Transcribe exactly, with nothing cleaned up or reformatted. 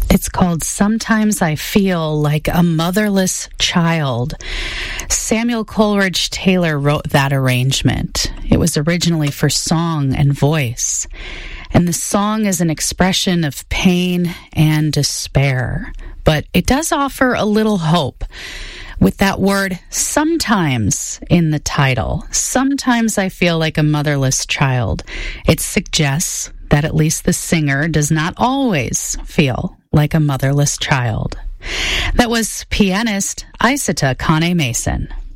It's called Sometimes I Feel Like a Motherless Child. Samuel Coleridge Taylor wrote that arrangement. It was originally for song and voice. And the song is an expression of pain and despair. But it does offer a little hope with that word sometimes in the title. Sometimes I feel like a motherless child. It suggests that at least the singer does not always feel like a motherless child. That was pianist Isata Kane Mason.